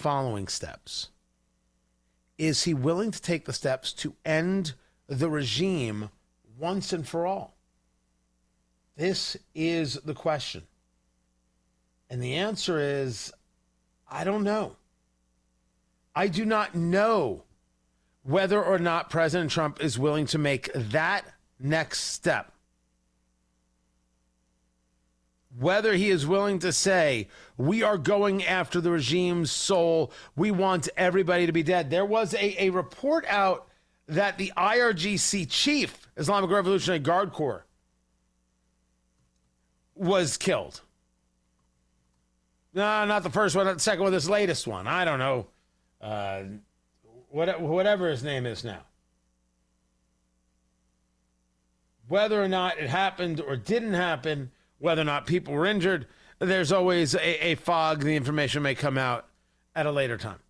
following steps? Is he willing to take the steps to end the regime once and for all? This is the question. And the answer is, I don't know. I do not know whether or not President Trump is willing to make that next step. Whether he is willing to say, we are going after the regime's soul. We want everybody to be dead. There was a report out that the IRGC chief, Islamic Revolutionary Guard Corps, was killed. No, not the first one, not the second one, this latest one. I don't know. Whatever his name is now. Whether or not it happened or didn't happen, whether or not people were injured, there's always a fog. The information may come out at a later time.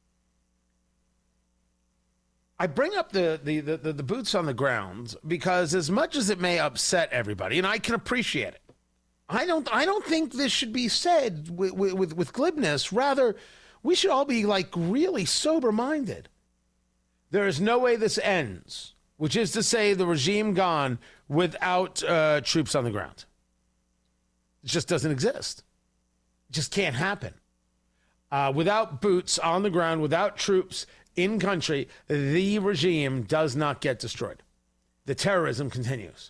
I bring up the boots on the ground because as much as it may upset everybody, and I can appreciate it, I don't think this should be said with glibness. Rather, we should all be like really sober-minded. There is no way this ends, which is to say the regime gone without troops on the ground. It just doesn't exist. It just can't happen. Without boots on the ground, without troops in country, the regime does not get destroyed. The terrorism continues.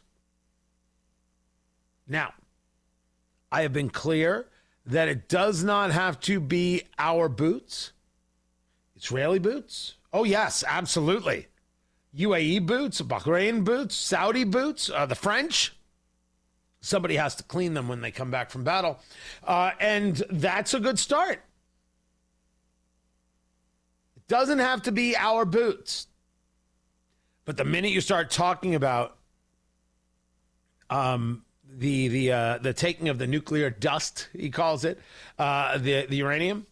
Now, I have been clear that it does not have to be our boots. Israeli boots? Oh, yes, absolutely. UAE boots, Bahrain boots, Saudi boots, the French. Somebody has to clean them when they come back from battle. And that's a good start. It doesn't have to be our boots. But the minute you start talking about the taking of the nuclear dust, he calls it, the uranium,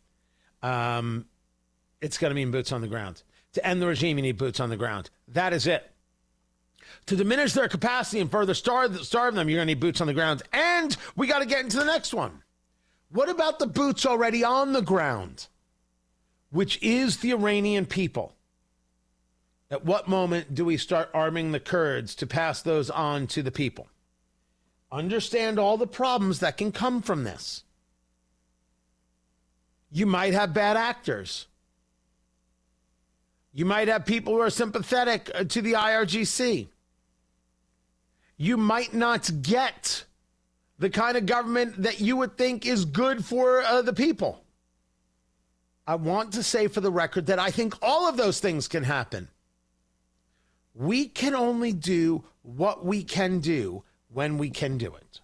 it's going to mean boots on the ground. To end the regime, you need boots on the ground. That is it. To diminish their capacity and further starve them, you're going to need boots on the ground. And we got to get into the next one. What about the boots already on the ground, which is the Iranian people? At what moment do we start arming the Kurds to pass those on to the people? Understand all the problems that can come from this. You might have bad actors. You might have people who are sympathetic to the IRGC. You might not get the kind of government that you would think is good for the people. I want to say for the record that I think all of those things can happen. We can only do what we can do when we can do it.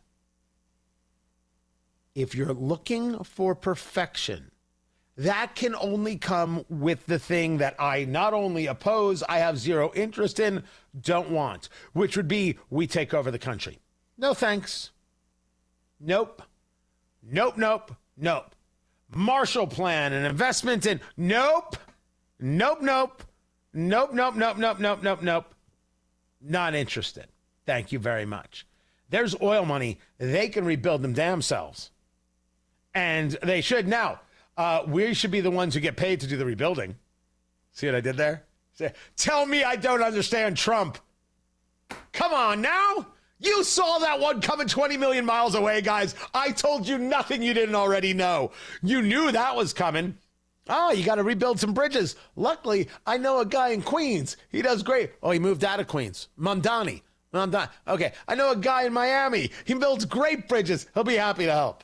If you're looking for perfection, that can only come with the thing that I not only oppose, I have zero interest in, don't want, which would be we take over the country. No thanks. Nope. Nope, nope, nope. Marshall Plan and investment in nope. Nope, nope. Nope, nope, nope, nope, nope, nope, nope. Not interested. Thank you very much. There's oil money. They can rebuild them damn selves. And they should. Now, we should be the ones who get paid to do the rebuilding. See what I did there? Tell me I don't understand Trump. Come on now. You saw that one coming 20 million miles away, guys. I told you nothing you didn't already know. You knew that was coming. Oh, you got to rebuild some bridges. Luckily, I know a guy in Queens. He does great. Oh, he moved out of Queens. Mamdani. Okay, I know a guy in Miami. He builds great bridges. He'll be happy to help.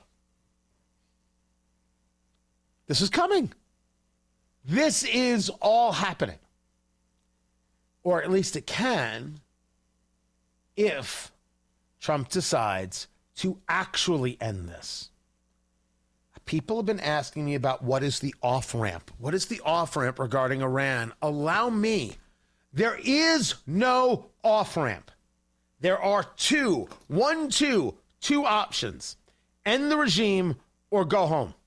This is coming. This is all happening. Or at least it can if Trump decides to actually end this. People have been asking me about what is the off-ramp. What is the off-ramp regarding Iran? Allow me. There is no off-ramp. There are two options. End the regime or go home.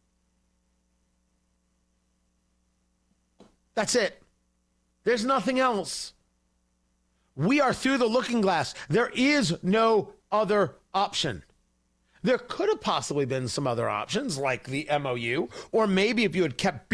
That's it. There's nothing else. We are through the looking glass. There is no other option. There could have possibly been some other options like the MOU, or maybe if you had kept